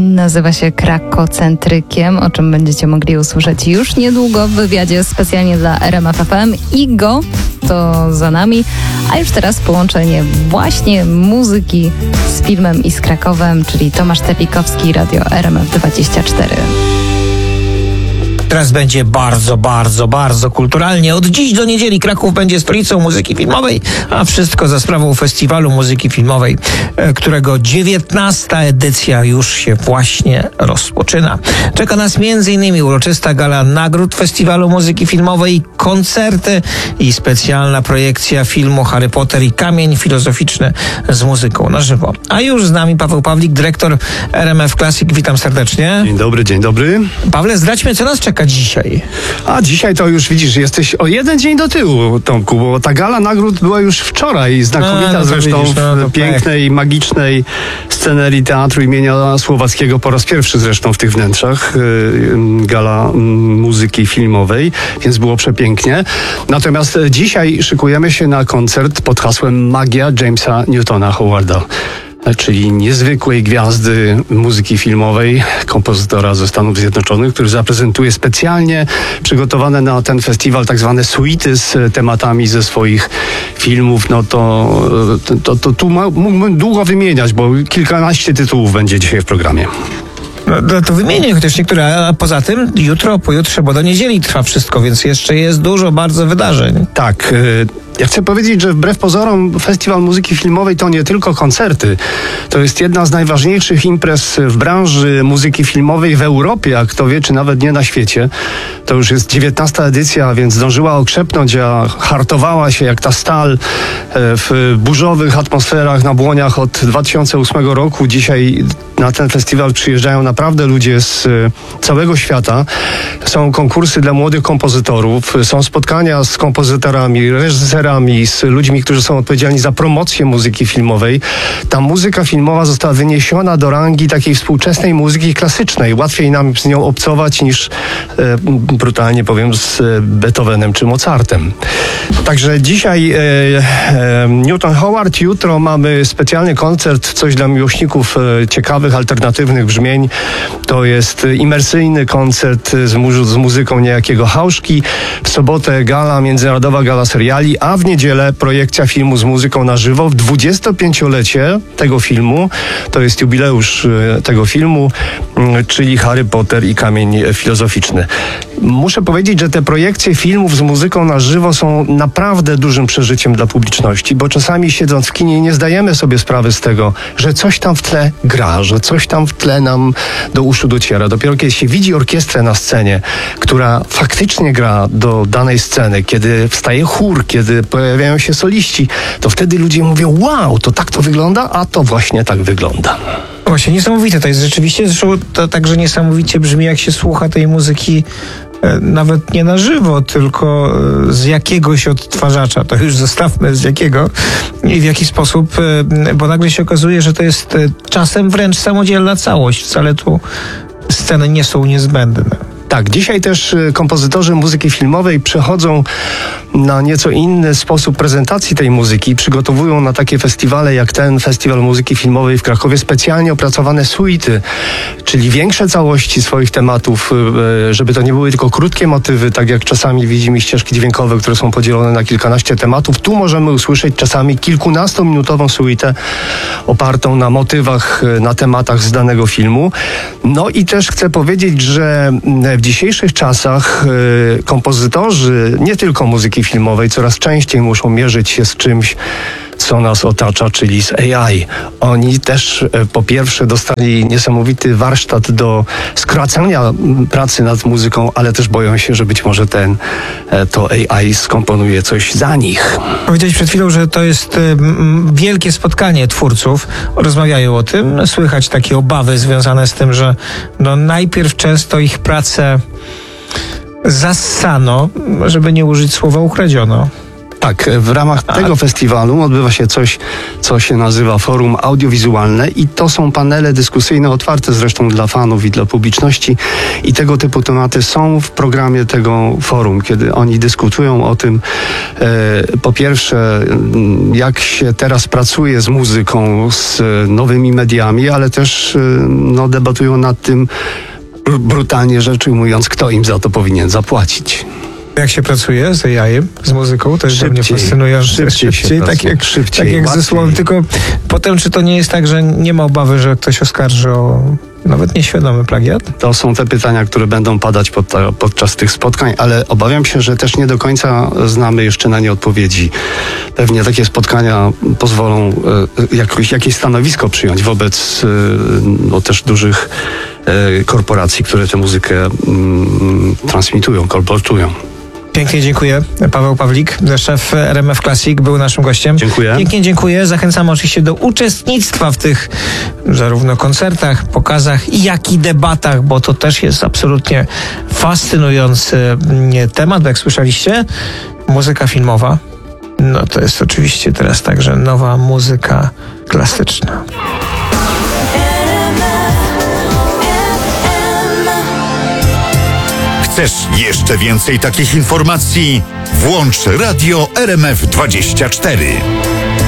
nazywa się Krakocentrykiem, o czym będziecie mogli usłyszeć już niedługo w wywiadzie specjalnie dla RMF FM. Igo to za nami, a już teraz połączenie właśnie muzyki z filmem i z Krakowem, czyli Tomasz Tepikowski, Radio RMF24. Teraz będzie bardzo kulturalnie. Od dziś do niedzieli Kraków będzie stolicą muzyki filmowej, a wszystko za sprawą Festiwalu Muzyki Filmowej, którego 19. edycja już się właśnie rozpoczyna. Czeka nas m.in. uroczysta gala nagród Festiwalu Muzyki Filmowej, koncerty i specjalna projekcja filmu Harry Potter i Kamień Filozoficzny z muzyką na żywo. A już z nami Paweł Pawlik, dyrektor RMF Classic. Witam serdecznie. Dzień dobry. Pawle, zdradźmy, co nas czeka dzisiaj. A dzisiaj to już widzisz, jesteś o jeden dzień do tyłu, Tomku, bo ta gala nagród była już wczoraj, znakomita zresztą, w pięknej, magicznej scenerii Teatru imienia Słowackiego, po raz pierwszy zresztą w tych wnętrzach, gala muzyki filmowej, więc było przepięknie. Natomiast dzisiaj szykujemy się na koncert pod hasłem Magia Jamesa Newtona Howarda, czyli niezwykłej gwiazdy muzyki filmowej, kompozytora ze Stanów Zjednoczonych, który zaprezentuje specjalnie przygotowane na ten festiwal tak zwane suity z tematami ze swoich filmów. No to tu mógłbym długo wymieniać, bo kilkanaście tytułów będzie dzisiaj w programie. No to wymienię chociaż niektóre, a poza tym jutro, pojutrze, bo do niedzieli trwa wszystko, więc jeszcze jest dużo bardzo wydarzeń. Tak. Ja chcę powiedzieć, że wbrew pozorom Festiwal Muzyki Filmowej to nie tylko koncerty. To jest jedna z najważniejszych imprez w branży muzyki filmowej w Europie, a kto wie, czy nawet nie na świecie. To już jest 19. edycja, więc zdążyła okrzepnąć, a hartowała się jak ta stal w burzowych atmosferach na Błoniach od 2008 roku. Dzisiaj na ten festiwal przyjeżdżają naprawdę ludzie z całego świata. Są konkursy dla młodych kompozytorów, są spotkania z kompozytorami, reżyserami, z ludźmi, którzy są odpowiedzialni za promocję muzyki filmowej. Ta muzyka filmowa została wyniesiona do rangi takiej współczesnej muzyki klasycznej. Łatwiej nam z nią obcować niż, brutalnie powiem, z Beethovenem czy Mozartem. Także dzisiaj Newton Howard, jutro mamy specjalny koncert, coś dla miłośników ciekawych, alternatywnych brzmień. To jest imersyjny koncert z muzyką niejakiego Hauszki. W sobotę gala, międzynarodowa gala seriali, a w niedzielę projekcja filmu z muzyką na żywo w 25-lecie tego filmu. To jest jubileusz tego filmu, czyli Harry Potter i Kamień Filozoficzny. Muszę powiedzieć, że te projekcje filmów z muzyką na żywo są naprawdę dużym przeżyciem dla publiczności, bo czasami siedząc w kinie nie zdajemy sobie sprawy z tego, że coś tam w tle gra, że coś tam w tle nam do uszu dociera. Dopiero kiedy się widzi orkiestrę na scenie, która faktycznie gra do danej sceny, kiedy wstaje chór, kiedy pojawiają się soliści, to wtedy ludzie mówią: wow, to tak to wygląda, a to właśnie tak wygląda. Właśnie niesamowite to jest rzeczywiście, zresztą to także niesamowicie brzmi, jak się słucha tej muzyki nawet nie na żywo, tylko z jakiegoś odtwarzacza. To już zostawmy z jakiego i w jaki sposób, bo nagle się okazuje, że to jest czasem wręcz samodzielna całość. Wcale tu sceny nie są niezbędne. Tak, dzisiaj też kompozytorzy muzyki filmowej przechodzą na nieco inny sposób prezentacji tej muzyki. Przygotowują na takie festiwale jak ten Festiwal Muzyki Filmowej w Krakowie specjalnie opracowane suity, czyli większe całości swoich tematów, żeby to nie były tylko krótkie motywy, tak jak czasami widzimy ścieżki dźwiękowe, które są podzielone na kilkanaście tematów. Tu możemy usłyszeć czasami kilkunastominutową suitę opartą na motywach, na tematach z danego filmu. No i też chcę powiedzieć, że w dzisiejszych czasach kompozytorzy, nie tylko muzyki filmowej, coraz częściej muszą mierzyć się z czymś, co nas otacza, czyli z AI. Oni też po pierwsze dostali niesamowity warsztat do skracania pracy nad muzyką, ale też boją się, że być może to AI skomponuje coś za nich. Powiedziałeś przed chwilą, że to jest wielkie spotkanie twórców. Rozmawiają o tym. Słychać takie obawy związane z tym, że najpierw często ich pracę zassano, żeby nie użyć słowa ukradziono. Tak, w ramach tego festiwalu odbywa się coś, co się nazywa Forum Audiowizualne i to są panele dyskusyjne, otwarte zresztą dla fanów i dla publiczności i tego typu tematy są w programie tego forum, kiedy oni dyskutują o tym, po pierwsze, jak się teraz pracuje z muzyką, z nowymi mediami, ale też debatują nad tym, brutalnie rzecz ujmując, kto im za to powinien zapłacić. Jak się pracuje z AI-em, z muzyką, to jest dla mnie fascynujące. Szybciej, tak jak ze słowem, tylko potem czy to nie jest tak, że nie ma obawy, że ktoś oskarży o nawet nieświadomy plagiat? To są te pytania, które będą padać podczas tych spotkań, ale obawiam się, że też nie do końca znamy jeszcze na nie odpowiedzi. Pewnie takie spotkania pozwolą jakieś stanowisko przyjąć wobec też dużych korporacji, które tę muzykę transmitują, kolportują. Pięknie dziękuję. Paweł Pawlik, szef RMF Classic, był naszym gościem. Dziękuję. Pięknie dziękuję. Zachęcamy oczywiście do uczestnictwa w tych zarówno koncertach, pokazach, jak i debatach, bo to też jest absolutnie fascynujący temat. Bo jak słyszeliście, muzyka filmowa, no to jest oczywiście teraz także nowa muzyka klasyczna. Chcesz jeszcze więcej takich informacji? Włącz Radio RMF 24.